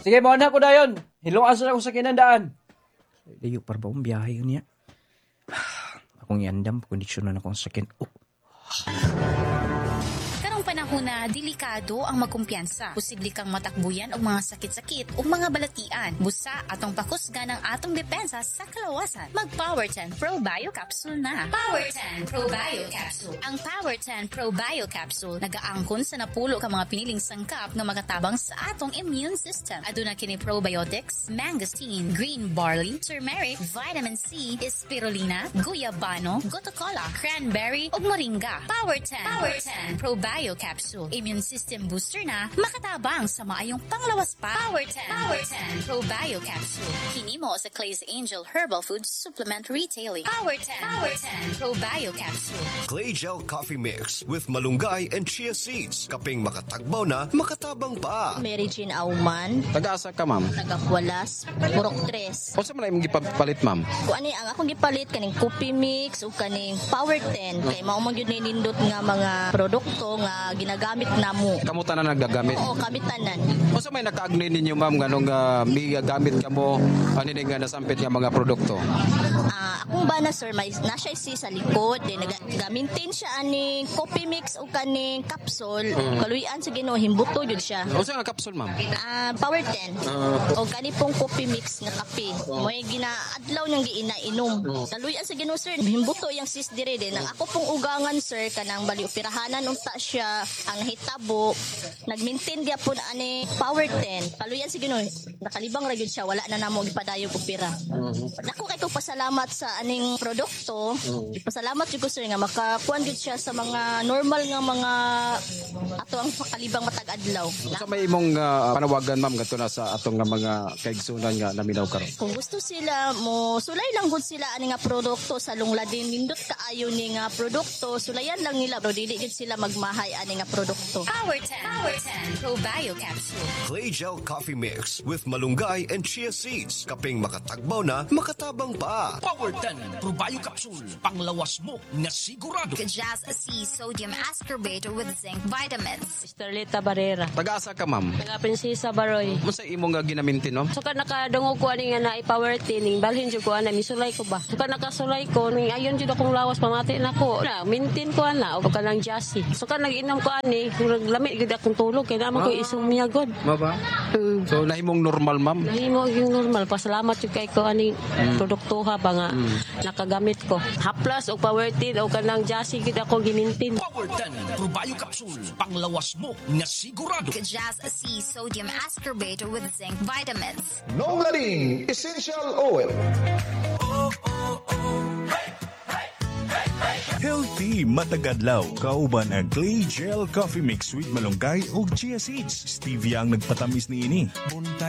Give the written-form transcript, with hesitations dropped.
Sige, mo na ko dayon. Hilong asa ako sa kinandaan. Layo para ba ang biyahe niya? Akong iandam, kondisyon na akong sakit. Oh. Karong panahon na delikado ang magkumpiyansa. Posible kang matakbuyan og mga sakit-sakit o mga balatian. Busa atong pakusgan ang atong depensa sa kalawasan. Mag Power 10 Pro Bio Capsule na. Power 10 Pro Bio Capsule. Ang Power 10 Pro Bio Capsule nagaangkon sa napulo ka mga piniling sangkap nga makatabang sa atong immune system. Aduna kini probiotics, mangosteen, green barley, turmeric, vitamin C, spirulina, guyabano, gotocola, cranberry ug moringa. Power 10 Pro Bio Capsule. Immune system booster na makatabang sa maayong panglawas pa. Power 10 Pro Bio Capsule. Hinimo sa Clay's Angel Herbal Food Supplement Retailing. Power 10 Pro Bio Capsule. Clay Gel Coffee Mix with malunggay and chia seeds. Kaping makatagbaw na, makatabang pa. Mary Jean Auman, Taga-asa ka, ma'am? Nagapualas, Purok 3. O sa man imong gipapalit, ma'am? Kung ani ang akong gipalit kaning coffee mix o kaning Power 10 kay mao man gyud nindot nga mga produkto nga ginagamit namo. Kamuta na nagagamit? Oo, kami tanan. O sa may nakaagni ninyo, ma'am, ganong may gamit ka mo, ano nga nasampit nga mga produkto? Akong bana sir, may nasya si sa likod, din nagamintin siya aning coffee mix o kaning capsule. Kaluyan sa Ginoo himbuto jud siya. O sa nga kapsul, ma'am? Power 10. O gani pong coffee mix nga kape. Mo'y ginaadlaw niyang giinainom. Kaluyan sa Ginoo sir, himbuto yang sis dire din. Ang ako pong ugangan sir kanang bali operahanan unta siya ang nahitabo. Nagmaintain dia po ani Power 10. Kaluyan sa Ginoo, nakalibang ra gyud siya, wala na namo gipadayog opera. Nako kay ko pasalamat sa aning produkto. Pasalamat jud ko sir nga makakuan jud siya sa mga normal nga mga ato ang kalibang matag adlaw. O sa may imong panawagan, ma'am, gato na sa atong nga mga kaigsunan nga naminaw karon? Kung gusto sila mo sulay lang gud sila ani nga produkto sa lungladin nindot kaayo ni nga produkto sulayan lang nila bro dili gid sila magmahay ani nga produkto. Power 10 Pro Bio Capsule. Clay Gel Coffee Mix with malunggay and chia seeds. Kaping makatagbaw na, makatabang pa. Power 10 Pro Bio Capsule. Panglawas mo na sigurado. Kajaz C Sodium Ascorbate with zinc vitamins. Starleta Barrera. Taga-asa ka, ma'am? Taga Prinsesa Baroy. Mo sa imong ginamintin, no? Suka nakadungog ko ani nga na i-power tining balhin jud ko ana misulay ko ba. Suka nakasulay ko ning ayon jud akong lawas pamati nako. Na mintin ko ana o kanang jassy. Suka nag-inom ko ani lamit gid akong tulog kay naman ko isumya god. Maba? So nahimong normal, ma'am? Nahimo yung normal. Pasalamat jud kay ko ani produkto ha ba nga nakagamit ko. Haplas o power tin o kanang jassy gid ako gimintin. Power 10 Pro Bio Capsule. Panglawas mo na sigurado. Kajaz C Sodium Ascorbate with zinc vitamins. Nonglaring Essential Oil. Healthy matagadlaw. Kauban ang Clay Gel Coffee Mix with malunggay o chia seeds. Stevia ang nagpatamis niini.